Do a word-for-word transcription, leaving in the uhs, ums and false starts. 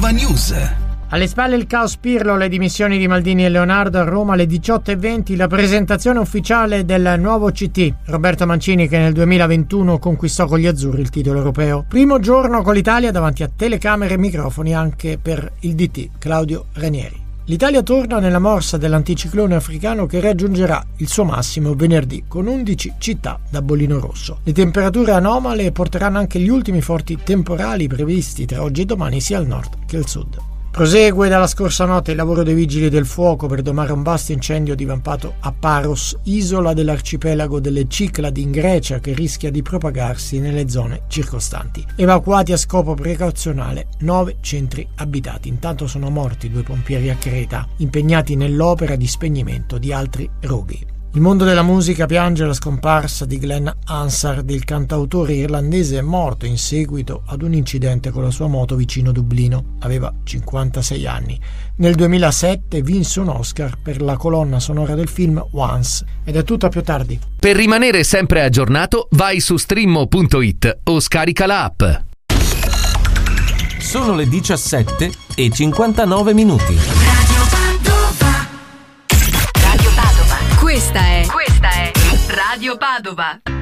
Padova News. Alle spalle il caos Pirlo, le dimissioni di Maldini e Leonardo. A Roma alle diciotto e venti la presentazione ufficiale del nuovo C T. Roberto Mancini, che nel duemilaventuno conquistò con gli azzurri il titolo europeo. Primo giorno con l'Italia davanti a telecamere e microfoni anche per il D T Claudio Ranieri. L'Italia torna nella morsa dell'anticiclone africano che raggiungerà il suo massimo venerdì con undici città da bollino rosso. Le temperature anomale porteranno anche gli ultimi forti temporali previsti tra oggi e domani sia al nord che al sud. Prosegue dalla scorsa notte il lavoro dei vigili del fuoco per domare un vasto incendio divampato a Paros, isola dell'arcipelago delle Cicladi in Grecia, che rischia di propagarsi nelle zone circostanti. Evacuati a scopo precauzionale nove centri abitati. Intanto sono morti due pompieri a Creta, impegnati nell'opera di spegnimento di altri roghi. Il mondo della musica piange la scomparsa di Glenn Hansard, il cantautore irlandese morto in seguito ad un incidente con la sua moto vicino Dublino. Aveva cinquantasei anni. Nel duemilasette vinse un Oscar per la colonna sonora del film Once. Ed è tutto, a più tardi. Per rimanere sempre aggiornato, vai su streammo punto it o scarica la app. Sono le diciassette e cinquantanove minuti. Questa è, questa è Radio Padova.